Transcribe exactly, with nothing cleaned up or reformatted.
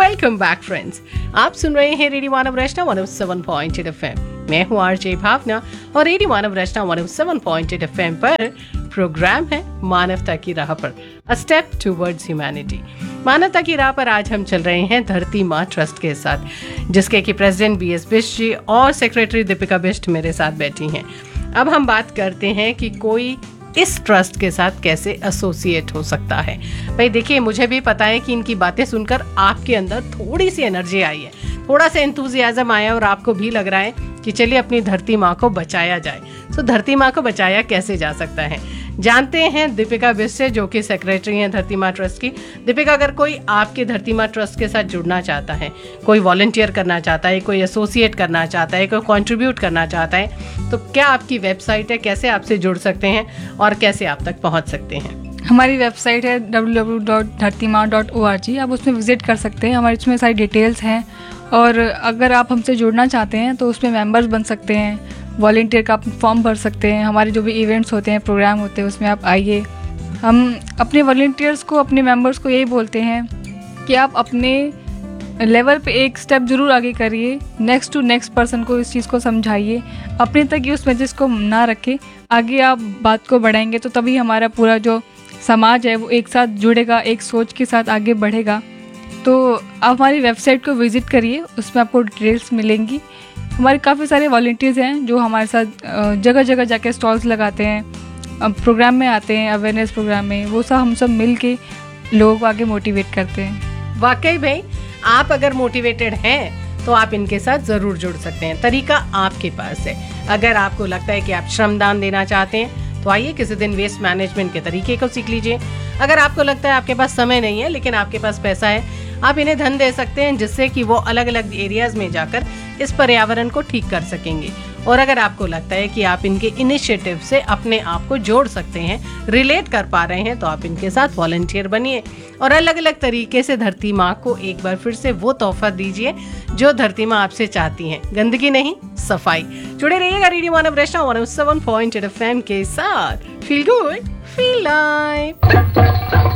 Welcome back friends. आप सुन रहे हैं रेडियो मानव रचना one O seven point eight FM. मैं हूं आरजे भावना और रेडियो मानव रचना one O seven point eight FM पर प्रोग्राम है मानवता की राह पर, अ स्टेप टुवर्ड्स ह्यूमैनिटी। मानवता की राह पर आज हम चल रहे हैं धरती माँ ट्रस्ट के साथ, जिसके कि प्रेसिडेंट बी एस बिष्ट जी और सेक्रेटरी दीपिका बिष्ट मेरे साथ बैठी हैं। अब हम बात करते हैं कि कोई इस ट्रस्ट के साथ कैसे एसोसिएट हो सकता है। भाई देखिए, मुझे भी पता है कि इनकी बातें सुनकर आपके अंदर थोड़ी सी एनर्जी आई है, थोड़ा सा एंथुजियाज्म आया और आपको भी लग रहा है कि चलिए अपनी धरती माँ को बचाया जाए। तो धरती माँ को बचाया कैसे जा सकता है, जानते हैं दीपिका बिष्ट से, जो कि सेक्रेटरी हैं धरती माँ ट्रस्ट की। दीपिका, अगर कोई आपके धरती माँ ट्रस्ट के साथ जुड़ना चाहता है, कोई वॉलंटियर करना चाहता है, कोई एसोसिएट करना चाहता है, कोई कंट्रीब्यूट करना चाहता है, तो क्या आपकी वेबसाइट है, कैसे आपसे जुड़ सकते हैं और कैसे आप तक पहुँच सकते हैं? हमारी वेबसाइट है डब्ल्यू डब्ल्यू डब्ल्यू डॉट धरती माँ डॉट ओ आर जी। आप उसमें विजिट कर सकते हैं, हमारे इसमें सारी डिटेल्स हैं। और अगर आप हमसे जुड़ना चाहते हैं तो उसमें मेंबर्स बन सकते हैं, वॉलंटियर का फॉर्म भर सकते हैं। हमारे जो भी इवेंट्स होते हैं, प्रोग्राम होते हैं, उसमें आप आइए। हम अपने वॉलंटियर्स को, अपने मेंबर्स को यही बोलते हैं कि आप अपने लेवल पे एक स्टेप जरूर आगे करिए, नेक्स्ट टू नेक्स्ट पर्सन को इस चीज़ को समझाइए, अपने तक ही उस मैसेज को ना रखें। आगे आप बात को बढ़ाएंगे तो तभी हमारा पूरा जो समाज है वो एक साथ जुड़ेगा, एक सोच के साथ आगे बढ़ेगा। तो आप हमारी वेबसाइट को विज़िट करिए, उसमें आपको डिटेल्स मिलेंगी। हमारे काफ़ी सारे वॉलंटियर्स हैं जो हमारे साथ जगह जगह जाके स्टॉल्स लगाते हैं, प्रोग्राम में आते हैं, अवेयरनेस प्रोग्राम में। वो सब हम सब मिल के लोगों को आगे मोटिवेट करते हैं। वाकई भाई, आप अगर मोटिवेटेड हैं तो आप इनके साथ ज़रूर जुड़ सकते हैं। तरीका आपके पास है। अगर आपको लगता है कि आप श्रमदान देना चाहते हैं तो आइए किसी दिन वेस्ट मैनेजमेंट के तरीके को सीख लीजिए। अगर आपको लगता है आपके पास समय नहीं है लेकिन आपके पास पैसा है, आप इन्हें धन दे सकते हैं, जिससे कि वो अलग अलग एरियाज में जाकर इस पर्यावरण को ठीक कर सकेंगे। और अगर आपको लगता है कि आप इनके इनिशिएटिव से अपने आप को जोड़ सकते हैं, रिलेट कर पा रहे हैं, तो आप इनके साथ वॉलंटियर बनिए और अलग अलग तरीके से धरती माँ को एक बार फिर से वो तोहफा दीजिए जो धरती माँ आपसे चाहती हैं, गंदगी नहीं, सफाई। जुड़े रहिएगा रेडियो मानव रचना one O seven point eight FM के साथ। Feel good, feel live.